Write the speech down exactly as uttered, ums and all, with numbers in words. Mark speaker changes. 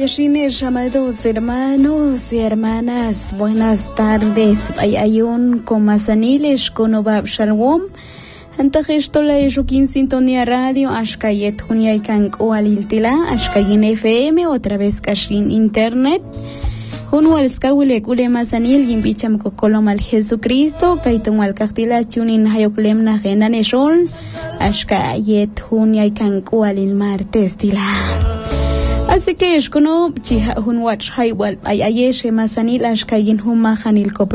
Speaker 1: Yashines, amados hermanos y hermanas, buenas tardes. Ayayun Comasaniles, Conobab Shalom. Antajestola Ejukin Sintonía Radio, Ashkayet Junyaikank o Aliltila, Ashkayin F M, otra vez Kashin Internet. Junwal Skawile Kule Masanil, Yimpicham Kokolom al Jesucristo, Kaitum al Kachtila, Chunin Hayoklem Nagenan Eshol, Ashkayet Junyaikank o Alil Martes Tila. Así que es como chiha hunwach haywal ay ayeshe masanil ashkayin humahanil